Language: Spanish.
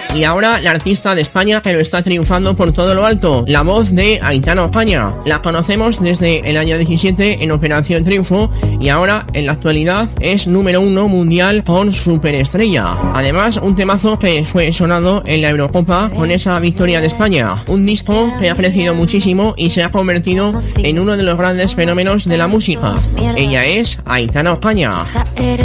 Y ahora la artista de España que lo está triunfando por todo lo alto, la voz de Aitana Ocaña. La conocemos desde el año 17 en Operación Triunfo y ahora en la actualidad es número 1 mundial con Superestrella. Además, un temazo que fue sonado en la Eurocopa con esa victoria de España. Un disco que ha crecido muchísimo y se ha convertido en uno de los grandes fenómenos de la música. Ella es Aitana Ocaña.